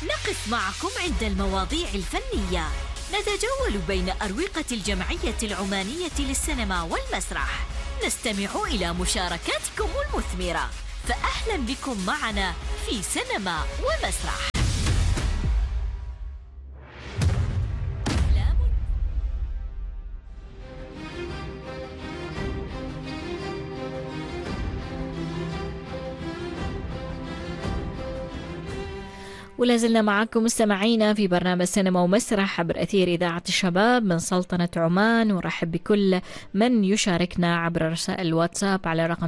نقف معكم عند المواضيع الفنية، نتجول بين أروقة الجمعية العمانية للسينما والمسرح، نستمع إلى مشاركاتكم المثمرة، فأهلا بكم معنا في سينما ومسرح. ولازلنا معكم مستمعينا في برنامج سينما ومسرح عبر أثير إذاعة الشباب من سلطنة عمان، ورحب بكل من يشاركنا عبر رسائل الواتساب على رقم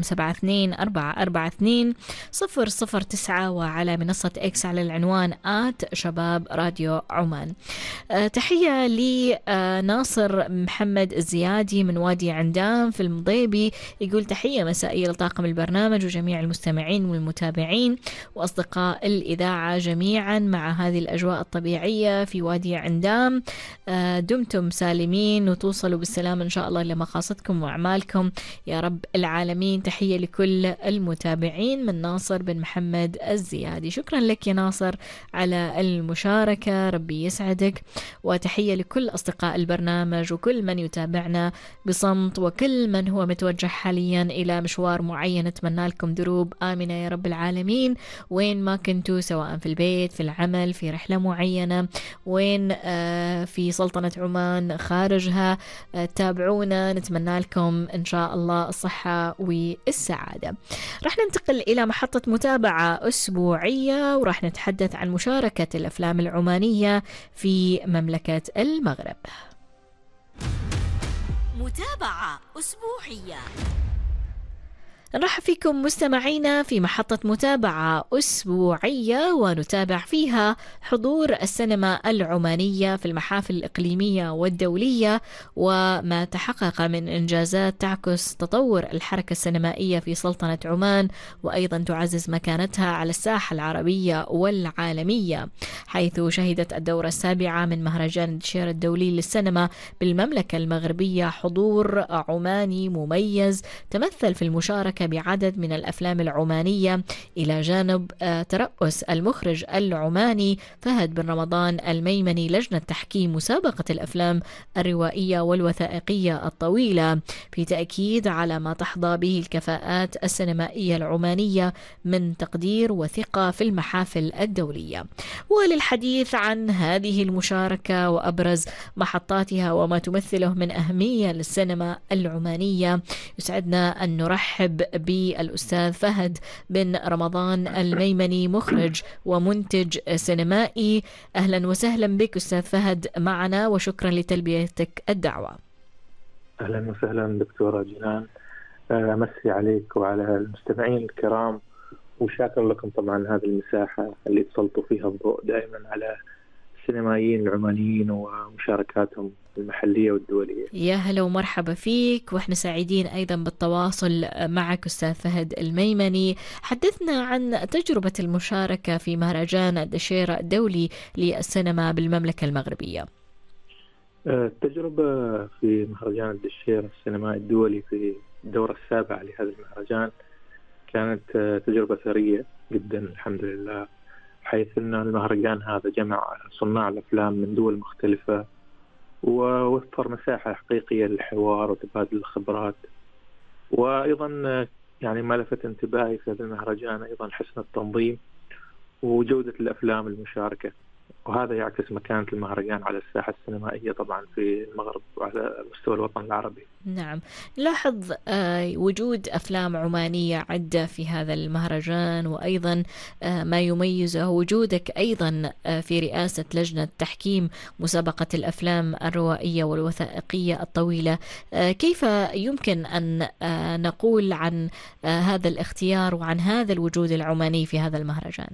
72442009 وعلى منصة إكس على العنوان @شباب راديو عمان. تحية لناصر محمد الزيادي من وادي عندام في المضيبي، يقول تحية مسائية لطاقم البرنامج وجميع المستمعين والمتابعين وأصدقاء الإذاعة جميعا مع هذه الأجواء الطبيعية في وادي عندام. دمتم سالمين وتوصلوا بالسلامة إن شاء الله لمقاصدكم وأعمالكم يا رب العالمين. تحية لكل المتابعين من ناصر بن محمد الزيادي. شكرا لك يا ناصر على المشاركة، ربي يسعدك. وتحية لكل أصدقاء البرنامج وكل من يتابعنا بصمت وكل من هو متوجه حاليا إلى مشوار معين، نتمنى لكم دروب آمنة يا رب العالمين وين ما كنتوا، سواء في البيت، في العمل، في رحلة معينة، وين في سلطنة عمان خارجها. تابعونا، نتمنى لكم إن شاء الله الصحة والسعادة. رح ننتقل إلى محطة متابعة أسبوعية وراح نتحدث عن مشاركة الأفلام العمانية في مملكة المغرب. متابعة أسبوعية. نرحب فيكم مستمعينا في محطة متابعة أسبوعية ونتابع فيها حضور السينما العمانية في المحافل الإقليمية والدولية وما تحقق من إنجازات تعكس تطور الحركة السينمائية في سلطنة عمان، وأيضا تعزز مكانتها على الساحة العربية والعالمية، حيث شهدت الدورة السابعة من مهرجان الدشيرة الدولي للسينما بالمملكة المغربية حضور عماني مميز تمثل في المشاركة بعدد من الأفلام العمانية إلى جانب ترأس المخرج العماني فهد بن رمضان الميمني لجنة تحكيم مسابقة الأفلام الروائية والوثائقية الطويلة، في تأكيد على ما تحظى به الكفاءات السينمائية العمانية من تقدير وثقة في المحافل الدولية. وللحديث عن هذه المشاركة وأبرز محطاتها وما تمثله من أهمية للسينما العمانية، يسعدنا أن نرحب بالأستاذ فهد بن رمضان الميمني، مخرج ومنتج سينمائي. أهلا وسهلا بك أستاذ فهد معنا وشكرا لتلبيتك الدعوة. أهلا وسهلا دكتورة جنان، أمسي عليك وعلى المستمعين الكرام، وشاكر لكم طبعا هذه المساحة اللي تسلطوا فيها الضوء دائما على السينمائيين العمانيين ومشاركاتهم المحلية والدولية. يا هلا ومرحبا فيك، واحنا سعيدين أيضا بالتواصل معك أستاذ فهد الميمني. حدثنا عن تجربة المشاركة في مهرجان الدشيرة الدولي للسينما بالمملكة المغربية. التجربة في مهرجان الدشيرة السينمائي الدولي في الدورة السابعة لهذا المهرجان كانت تجربة ثرية جدا الحمد لله، حيث أن المهرجان هذا جمع صناع الأفلام من دول مختلفة ووفر مساحة حقيقية للحوار وتبادل الخبرات. وأيضا يعني ما لفت انتباهي في هذا المهرجان أيضا حسن التنظيم وجودة الأفلام المشاركة، وهذا يعكس مكانة المهرجان على الساحة السينمائية طبعا في المغرب وعلى مستوى الوطن العربي. نعم، لاحظ وجود أفلام عمانية عدة في هذا المهرجان، وأيضا ما يميزه وجودك أيضا في رئاسة لجنة تحكيم مسابقة الأفلام الروائية والوثائقية الطويلة. كيف يمكن أن نقول عن هذا الاختيار وعن هذا الوجود العماني في هذا المهرجان؟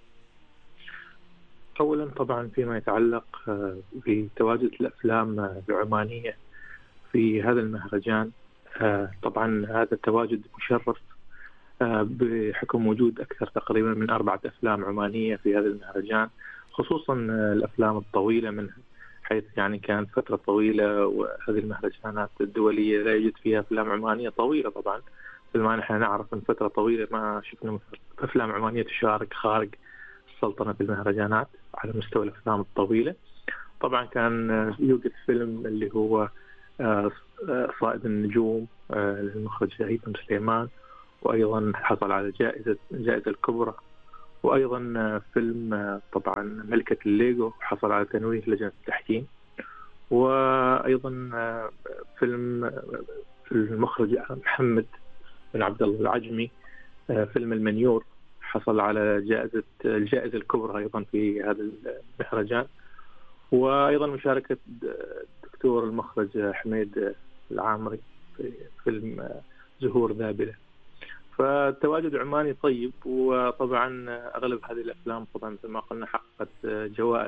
أولا طبعا فيما يتعلق بتواجد الأفلام العمانية في هذا المهرجان، طبعا هذا التواجد مشرف بحكم وجود أكثر تقريبا من 4 أفلام عمانية في هذا المهرجان، خصوصا الأفلام الطويلة منها، حيث يعني كانت فترة طويلة وهذه المهرجانات الدولية لا يوجد فيها أفلام عمانية طويلة. طبعا مثل ما نحن نعرف من فترة طويلة ما شفنا أفلام عمانية تشارك خارج سلطنة المهرجانات على مستوى الأفلام الطويلة. طبعا كان يوجد فيلم اللي هو صائد النجوم للمخرج هيثم سليمان، وأيضا حصل على الجائزة الكبرى. وأيضا فيلم طبعا ملكة الليجو حصل على تنويه لجنة التحكيم. وأيضا فيلم المخرج محمد بن عبد الله العجمي، فيلم المنيور، حصل على الجائزة الكبرى أيضا في هذا المهرجان. وأيضا مشاركة الدكتور المخرج حميد العامري في فيلم زهور ذابلة. فالتواجد عماني طيب، وطبعا أغلب هذه الأفلام طبعا مثل ما قلنا حققت جوائز،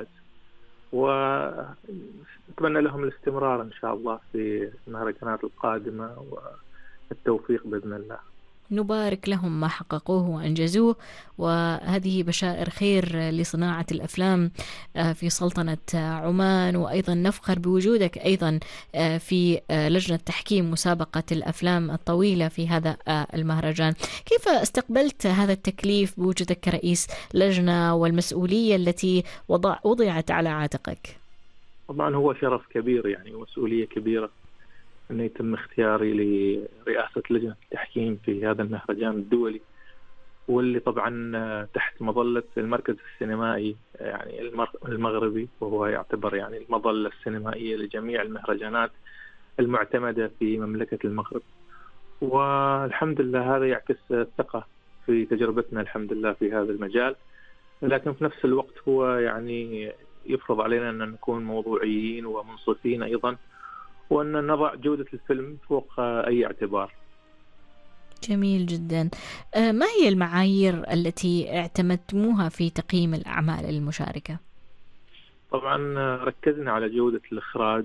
ونتمنى لهم الاستمرار إن شاء الله في المهرجانات القادمة والتوفيق بإذن الله. نبارك لهم ما حققوه وأنجزوه، وهذه بشائر خير لصناعة الأفلام في سلطنة عمان. وأيضا نفخر بوجودك أيضا في لجنة تحكيم مسابقة الأفلام الطويلة في هذا المهرجان. كيف استقبلت هذا التكليف بوجودك كرئيس لجنة والمسؤولية التي وضعت على عاتقك؟ طبعا هو شرف كبير يعني ومسؤولية كبيرة أن يتم اختياري لرئاسة لجنة التحكيم في هذا المهرجان الدولي، واللي طبعا تحت مظلة المركز السينمائي يعني المغربي، وهو يعتبر يعني المظلة السينمائية لجميع المهرجانات المعتمدة في مملكة المغرب. والحمد لله هذا يعكس الثقة في تجربتنا الحمد لله في هذا المجال، لكن في نفس الوقت هو يعني يفرض علينا أن نكون موضوعيين ومنصفين أيضا، وأن نضع جودة الفيلم فوق أي اعتبار. جميل جدا. ما هي المعايير التي اعتمدتموها في تقييم الأعمال المشاركة؟ طبعا ركزنا على جودة الإخراج،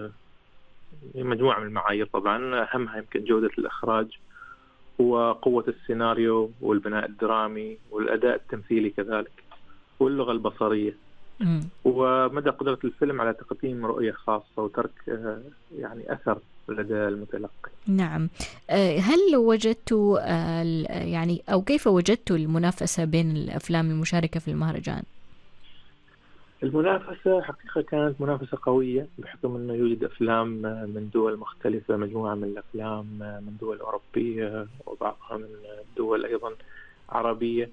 مجموعة من المعايير. طبعا أهمها يمكن جودة الإخراج وقوة السيناريو والبناء الدرامي والأداء التمثيلي كذلك، واللغة البصرية، ومدى قدرة الفيلم على تقديم رؤية خاصة وترك يعني أثر لدى المتلقي. نعم. هل وجدتوا يعني أو كيف وجدتوا المنافسة بين الأفلام المشاركة في المهرجان؟ المنافسة حقيقة كانت منافسة قوية، بحكم أنه يوجد أفلام من دول مختلفة، مجموعة من الأفلام من دول أوروبية وبعضها من دول أيضا عربية.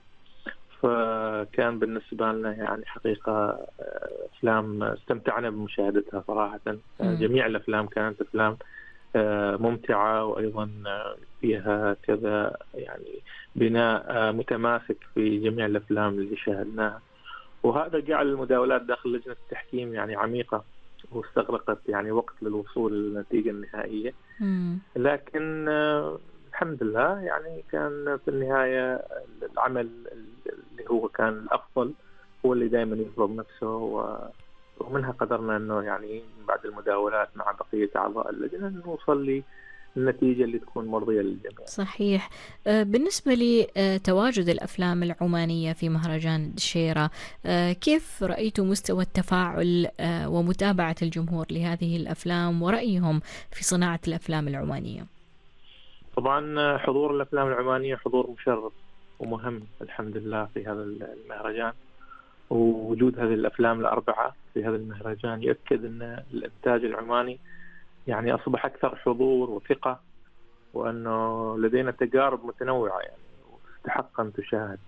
فكان بالنسبة لنا يعني حقيقة أفلام استمتعنا بمشاهدتها صراحة. جميع الأفلام كانت أفلام ممتعة، وأيضا فيها كذا يعني بناء متماسك في جميع الأفلام اللي شاهدناها، وهذا جعل المداولات داخل لجنة التحكيم يعني عميقة، واستغرقت يعني وقت للوصول للنتيجة النهائية. لكن الحمد لله يعني كان في النهاية العمل اللي هو كان الأفضل هو اللي دائما يفرض نفسه، ومنها قدرنا أنه يعني بعد المداولات مع بقية أعضاء اللجنة نوصل للنتيجة اللي تكون مرضية للجميع. صحيح. بالنسبة لتواجد الأفلام العمانية في مهرجان دشيرة، كيف رأيتوا مستوى التفاعل ومتابعة الجمهور لهذه الأفلام ورأيهم في صناعة الأفلام العمانية؟ طبعا حضور الأفلام العمانية حضور مشرف ومهم الحمد لله في هذا المهرجان، ووجود هذه الأفلام الأربعة في هذا المهرجان يؤكد أن الإنتاج العماني يعني أصبح أكثر حضور وثقة، وأنه لدينا تجارب متنوعة يعني وتستحق أن تشاهد.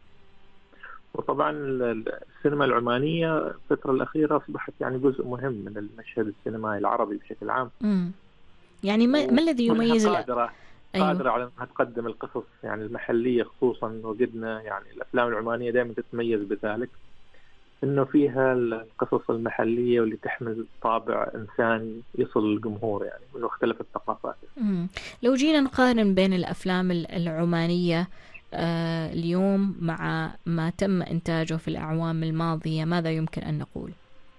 وطبعا السينما العمانية الفترة الأخيرة أصبحت يعني جزء مهم من المشهد السينمائي العربي بشكل عام. يعني ما الذي يميز قادرة على أنها تقدم القصص يعني المحلية خصوصا، وجدنا يعني الأفلام العمانية دائما تتميز بذلك، إنه فيها القصص المحلية واللي تحمل طابع إنساني يصل للجمهور يعني من مختلف الثقافات. لو جينا نقارن بين الأفلام العمانية اليوم مع ما تم إنتاجه في الأعوام الماضية، ماذا يمكن أن نقول؟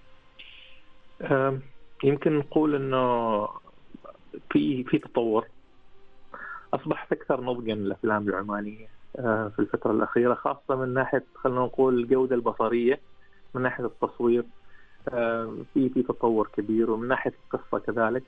يمكن نقول إنه في تطور، أصبحت أكثر نضجا الأفلام العمانية في الفترة الأخيرة، خاصة من ناحية خلينا نقول الجودة البصرية، من ناحية التصوير في تطور كبير، ومن ناحية القصة كذلك،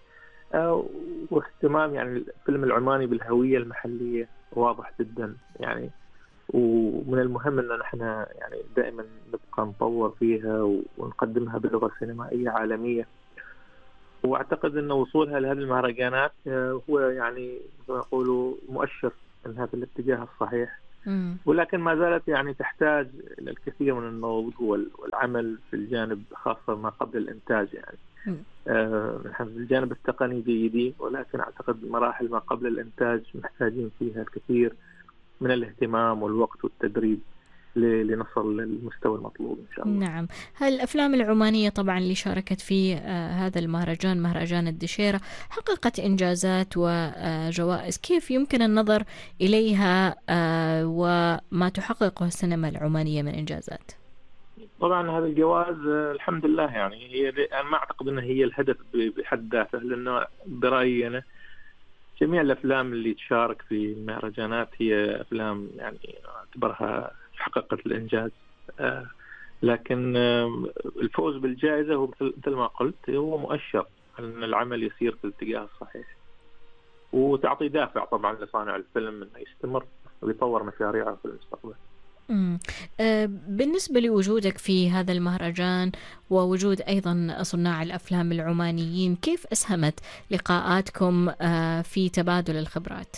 واهتمام يعني الفيلم العماني بالهوية المحلية واضح جدا يعني. ومن المهم أن نحن يعني دائما نبقى نطور فيها ونقدمها بلغة سينمائية عالمية. وأعتقد أن وصولها لهذه المهرجانات هو يعني زي ما يقولوا مؤشر أنها في الاتجاه الصحيح، ولكن ما زالت يعني تحتاج إلى الكثير من النضج والعمل في الجانب خاصة ما قبل الإنتاج. يعني نحن في الجانب التقني جيدين، ولكن أعتقد مراحل ما قبل الإنتاج محتاجين فيها الكثير من الاهتمام والوقت والتدريب لنصل للمستوى المطلوب إن شاء الله. نعم. هالأفلام العمانية طبعا اللي شاركت في هذا المهرجان، مهرجان الدشيرة، حققت إنجازات وجوائز. كيف يمكن النظر إليها وما تحققه السينما العمانية من إنجازات؟ طبعا هذا الجوائز الحمد لله يعني أنا ما أعتقد أنها هي الهدف بحد ذاته، لأنه برأيي أنا جميع الأفلام اللي تشارك في المهرجانات هي أفلام يعني أعتبرها حققت الإنجاز. لكن الفوز بالجائزة هو مثل ما قلت هو مؤشر أن العمل يسير في الاتجاه الصحيح، وتعطي دافع طبعا لصانع الفيلم أنه يستمر ويطور مشاريعه في المستقبل. بالنسبة لوجودك في هذا المهرجان ووجود أيضا صناع الأفلام العمانيين، كيف أسهمت لقاءاتكم في تبادل الخبرات؟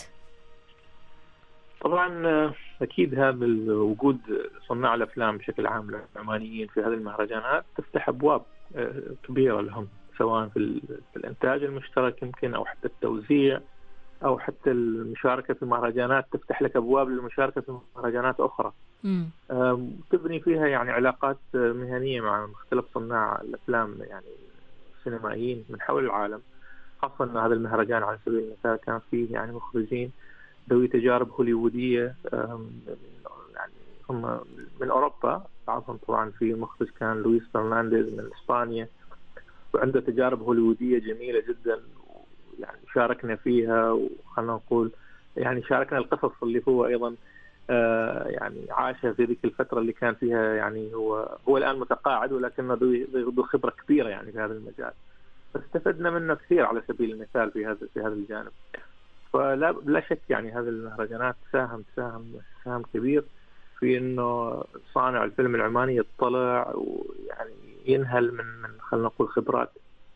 طبعا أكيد هذا وجود صناع الأفلام بشكل عام العمانيين في هذه المهرجانات تفتح أبواب كبيرة لهم، سواء في الإنتاج المشترك يمكن أو حتى التوزيع أو حتى المشاركة في المهرجانات، تفتح لك أبواب للمشاركة في مهرجانات أخرى تبني فيها يعني علاقات مهنية مع مختلف صناع الأفلام يعني السينمائيين من حول العالم. خاصة أن هذا المهرجان على سبيل المثال كان فيه يعني مخرجين ذوي تجارب هوليوودية، يعني هم من أوروبا، بعضهم طبعا في مخرج كان لويس فرنانديز من إسبانيا وعنده تجارب هوليوودية جميلة جدا، يعني شاركنا فيها وخلنا نقول يعني شاركنا القصص اللي هو أيضا يعني عاشها في ذيك الفترة اللي كان فيها، يعني هو الآن متقاعد ولكنه ذو خبرة كبيرة يعني في هذا المجال، فاستفدنا منه كثير على سبيل المثال في هذا الجانب. فلا شك يعني هذه المهرجانات ساهم كبير في انه صانع الفيلم العماني يطلع ويعني ينهل من خلينا نقول خبرات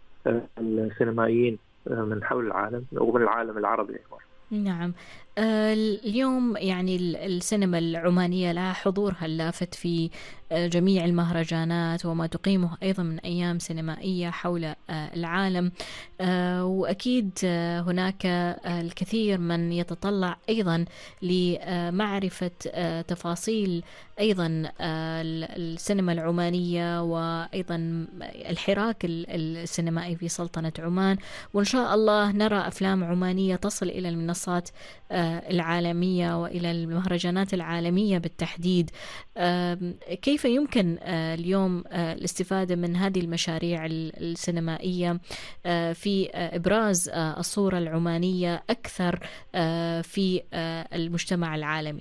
السينمائيين من حول العالم ومن العالم العربي. نعم. اليوم يعني السينما العمانية لها حضورها اللافت في جميع المهرجانات وما تقيمه أيضا من أيام سينمائية حول العالم، وأكيد هناك الكثير من يتطلع أيضا لمعرفة تفاصيل أيضا السينما العمانية وأيضا الحراك السينمائي في سلطنة عمان، وإن شاء الله نرى أفلام عمانية تصل إلى المنصات العالمية وإلى المهرجانات العالمية بالتحديد. كيف يمكن اليوم الاستفادة من هذه المشاريع السينمائية في إبراز الصورة العمانية أكثر في المجتمع العالمي؟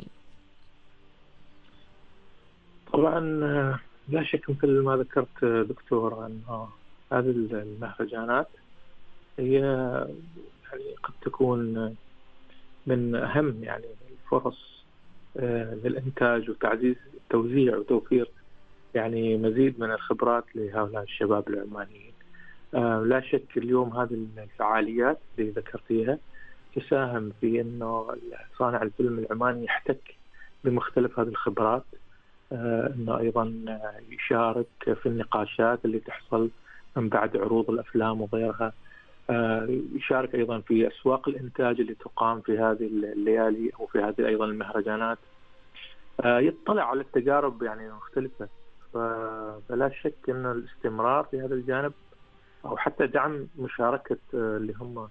طبعا لا شك مثل ما ذكرت دكتور أن هذه المهرجانات هي يعني قد تكون من أهم يعني الفرص للإنتاج وتعزيز التوزيع وتوفير يعني مزيد من الخبرات لهؤلاء الشباب العمانيين. لا شك اليوم هذه الفعاليات اللي ذكرتيها تساهم في أنه صانع الفيلم العماني يحتك بمختلف هذه الخبرات، أنه أيضا يشارك في النقاشات اللي تحصل من بعد عروض الأفلام وغيرها، يشارك أيضا في أسواق الإنتاج اللي تقام في هذه الليالي أو في هذه أيضا المهرجانات، يطلع على التجارب يعني مختلفة. فلا شك أن الاستمرار في هذا الجانب أو حتى دعم مشاركة اللي هم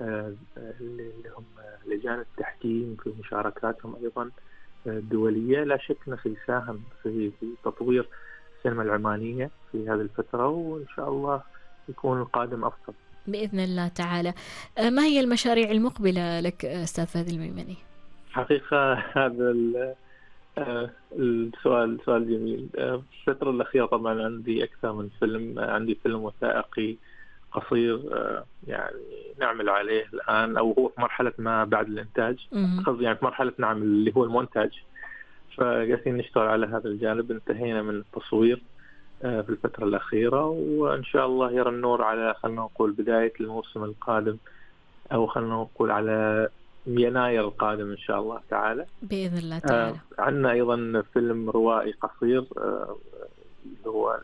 لجان التحكيم في مشاركاتهم أيضا الدولية، لا شك أنه سيساهم في تطوير السينما العمانية في هذه الفترة، وإن شاء الله يكون القادم أفضل بإذن الله تعالى. ما هي المشاريع المقبلة لك أستاذ فهد الميمني؟ حقيقة هذا السؤال سؤال جميل. الفترة الأخيرة طبعا عندي أكثر من فيلم، عندي فيلم وثائقي قصير يعني نعمل عليه الآن أو هو في مرحلة ما بعد الإنتاج، قصدي يعني في مرحلة نعمل اللي هو المونتاج. فجالسين نشتغل على هذا الجانب. انتهينا من التصوير في الفترة الأخيرة، وإن شاء الله يرى النور على خلنا نقول بداية الموسم القادم، أو خلنا نقول على يناير القادم إن شاء الله تعالى بإذن الله تعالى. عندنا أيضا فيلم روائي قصير اللي هو